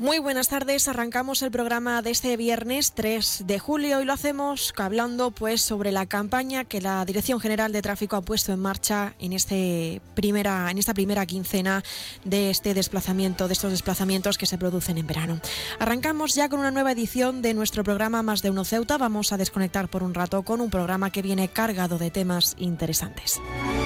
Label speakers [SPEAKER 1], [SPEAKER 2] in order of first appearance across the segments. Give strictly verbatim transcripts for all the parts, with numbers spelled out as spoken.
[SPEAKER 1] Muy buenas tardes, arrancamos el programa de este viernes tres de julio y lo hacemos hablando pues sobre la campaña que la Dirección General de Tráfico ha puesto en marcha en, este primera, en esta primera quincena de este desplazamiento, de estos desplazamientos que se producen en verano. Arrancamos ya con una nueva edición de nuestro programa Más de Uno Ceuta. Vamos a desconectar por un rato con un programa que viene cargado de temas interesantes.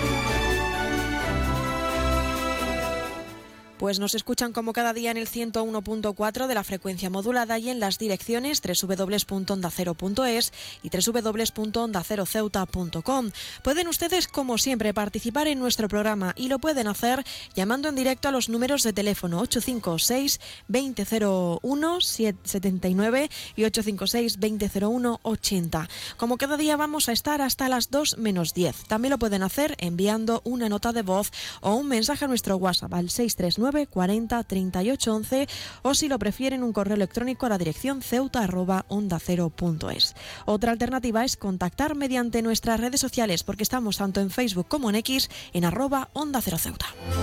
[SPEAKER 1] Pues nos escuchan como cada día en el ciento uno punto cuatro de la frecuencia modulada y en las direcciones doble u doble u doble u punto onda cero punto es y doble u doble u doble u punto onda cero ceuta punto com. Pueden ustedes, como siempre, participar en nuestro programa y lo pueden hacer llamando en directo a los números de teléfono ocho cinco seis, veinte cero uno, setenta y nueve y ocho cinco seis, veinte cero uno, ochenta. Como cada día vamos a estar hasta las dos menos diez. También lo pueden hacer enviando una nota de voz o un mensaje a nuestro WhatsApp al seis tres nueve, cuarenta, treinta y ocho, once o si lo prefieren un correo electrónico a la dirección ceuta arroba onda cero punto es. Otra alternativa es contactar mediante nuestras redes sociales porque estamos tanto en Facebook como en X en arroba onda cero ceuta.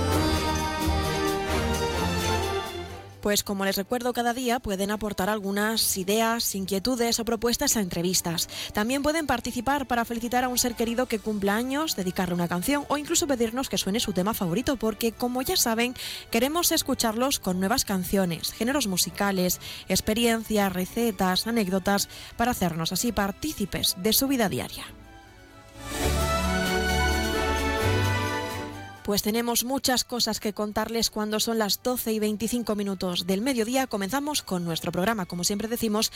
[SPEAKER 1] Pues como les recuerdo cada día, pueden aportar algunas ideas, inquietudes o propuestas a entrevistas. También pueden participar para felicitar a un ser querido que cumpla años, dedicarle una canción o incluso pedirnos que suene su tema favorito, porque como ya saben, queremos escucharlos con nuevas canciones, géneros musicales, experiencias, recetas, anécdotas, para hacernos así partícipes de su vida diaria. Pues tenemos muchas cosas que contarles cuando son las doce y veinticinco minutos del mediodía. Comenzamos con nuestro programa, como siempre decimos,